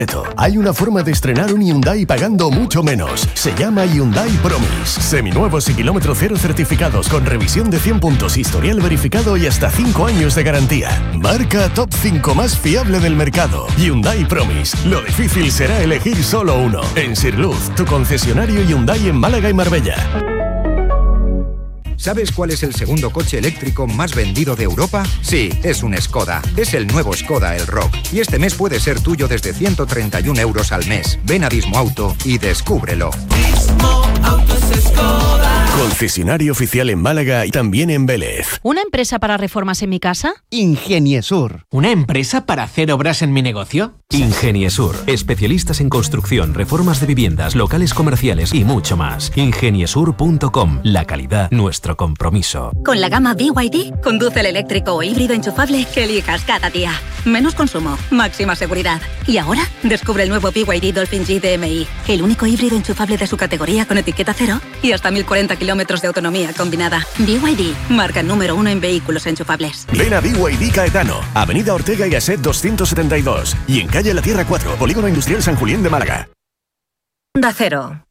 Hay una forma de estrenar un Hyundai pagando mucho menos. Se llama Hyundai Promise. Seminuevos y kilómetro cero certificados con revisión de 100 puntos, historial verificado y hasta 5 años de garantía. Marca top 5 más fiable del mercado. Hyundai Promise. Lo difícil será elegir solo uno. En Sirluz, tu concesionario Hyundai en Málaga y Marbella. ¿Sabes cuál es el segundo coche eléctrico más vendido de Europa? Sí, es un Skoda. Es el nuevo Skoda Elroq. Y este mes puede ser tuyo desde 131 euros al mes. Ven a Dismo Auto y descúbrelo. Dismo Autos Skoda. Concesionario oficial en Málaga y también en Vélez. ¿Una empresa para reformas en mi casa? Ingeniesur. ¿Una empresa para hacer obras en mi negocio? Ingeniesur. Especialistas en construcción, reformas de viviendas, locales comerciales y mucho más. Ingeniesur.com. La calidad, nuestro compromiso. Con la gama BYD, conduce el eléctrico o híbrido enchufable que elijas cada día. Menos consumo, máxima seguridad. Y ahora, descubre el nuevo BYD Dolphin G DMI, el único híbrido enchufable de su categoría con etiqueta cero y hasta 1040 kilómetros de autonomía combinada. BYD, marca número 1 en vehículos enchufables. Ven a BYD Caetano, Avenida Ortega y Gasset 272 y en calle La Tierra 4, Polígono Industrial San Julián de Málaga. Onda Cero.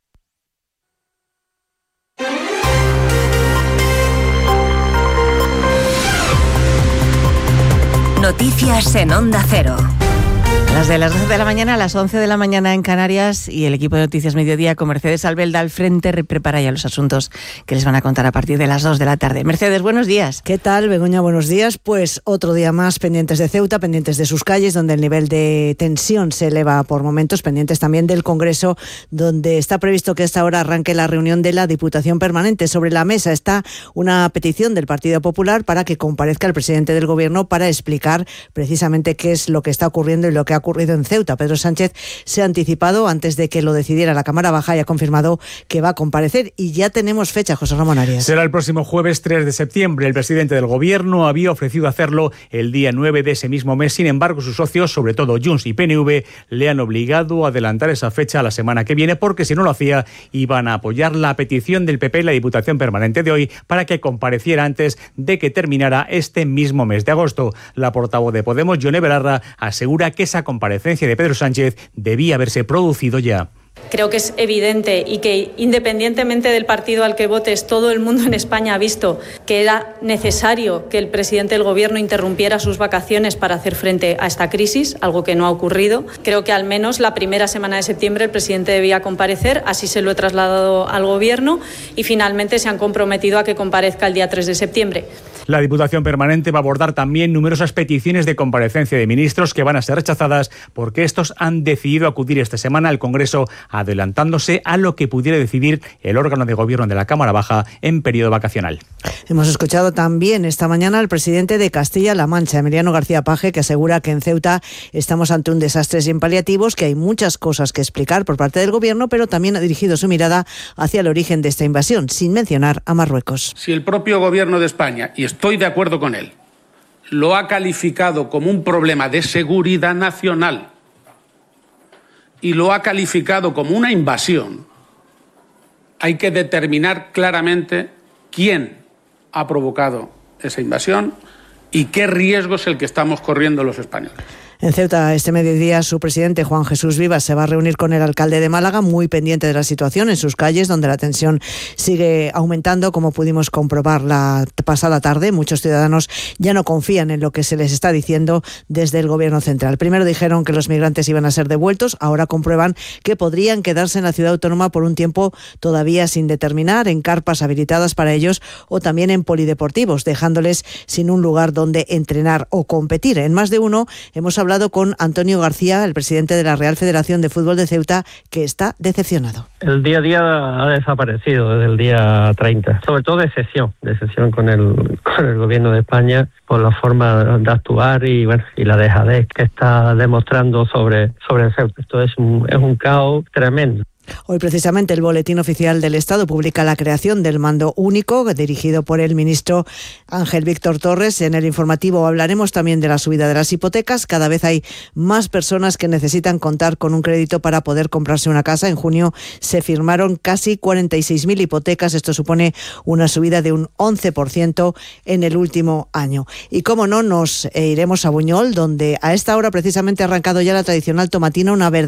Noticias en Onda Cero. Las de las 12 de la mañana a las 11 de la mañana en Canarias, y el equipo de Noticias Mediodía con Mercedes Albelda al frente prepara ya los asuntos que les van a contar a partir de las 2 de la tarde. Mercedes, buenos días. ¿Qué tal, Begoña? Buenos días. Pues otro día más pendientes de Ceuta, pendientes de sus calles, donde el nivel de tensión se eleva por momentos, pendientes también del Congreso, donde está previsto que a esta hora arranque la reunión de la Diputación Permanente. Sobre la mesa está una petición del Partido Popular para que comparezca el presidente del Gobierno para explicar precisamente qué es lo que está ocurriendo y lo que ha ocurrido en Ceuta. Pedro Sánchez se ha anticipado antes de que lo decidiera la Cámara Baja y ha confirmado que va a comparecer. Y ya tenemos fecha, José Ramón Arias. Será el próximo jueves 3 de septiembre. El presidente del Gobierno había ofrecido hacerlo el día 9 de ese mismo mes. Sin embargo, sus socios, sobre todo Junts y PNV, le han obligado a adelantar esa fecha a la semana que viene, porque si no lo hacía, iban a apoyar la petición del PP y la Diputación Permanente de hoy para que compareciera antes de que terminara este mismo mes de agosto. La portavoz de Podemos, Yone Belarra, asegura que esa comparecencia de Pedro Sánchez debía haberse producido ya. Creo que es evidente y que independientemente del partido al que votes, todo el mundo en España ha visto que era necesario que el presidente del Gobierno interrumpiera sus vacaciones para hacer frente a esta crisis, algo que no ha ocurrido. Creo que al menos la primera semana de septiembre el presidente debía comparecer, así se lo he trasladado al Gobierno y finalmente se han comprometido a que comparezca el día 3 de septiembre. La Diputación Permanente va a abordar también numerosas peticiones de comparecencia de ministros que van a ser rechazadas porque estos han decidido acudir esta semana al Congreso, adelantándose a lo que pudiera decidir el órgano de gobierno de la Cámara Baja en periodo vacacional. Hemos escuchado también esta mañana al presidente de Castilla-La Mancha, Emiliano García Paje, que asegura que en Ceuta estamos ante un desastre sin paliativos, que hay muchas cosas que explicar por parte del gobierno, pero también ha dirigido su mirada hacia el origen de esta invasión, sin mencionar a Marruecos. Si el propio gobierno de España, y estoy de acuerdo con él, lo ha calificado como un problema de seguridad nacional y lo ha calificado como una invasión, hay que determinar claramente quién ha provocado esa invasión y qué riesgo es el que estamos corriendo los españoles. En Ceuta, este mediodía, su presidente, Juan Jesús Vivas, se va a reunir con el alcalde de Málaga, muy pendiente de la situación en sus calles, donde la tensión sigue aumentando, como pudimos comprobar la pasada tarde. Muchos ciudadanos ya no confían en lo que se les está diciendo desde el Gobierno central. Primero dijeron que los migrantes iban a ser devueltos, ahora comprueban que podrían quedarse en la ciudad autónoma por un tiempo todavía sin determinar, en carpas habilitadas para ellos o también en polideportivos, dejándoles sin un lugar donde entrenar o competir. En más de uno hemos hablado con Antonio García, el presidente de la Real Federación de Fútbol de Ceuta, que está decepcionado. El día a día ha desaparecido desde el día 30, sobre todo de sesión con el gobierno de España por la forma de actuar y la dejadez que está demostrando sobre Ceuta. Esto es un caos tremendo. Hoy precisamente el Boletín Oficial del Estado publica la creación del mando único dirigido por el ministro Ángel Víctor Torres. En el informativo hablaremos también de la subida de las hipotecas. Cada vez hay más personas que necesitan contar con un crédito para poder comprarse una casa. En junio se firmaron casi 46.000 hipotecas. Esto supone una subida de un 11% en el último año. Y cómo no, nos iremos a Buñol, donde a esta hora precisamente ha arrancado ya la tradicional tomatina, una verdadera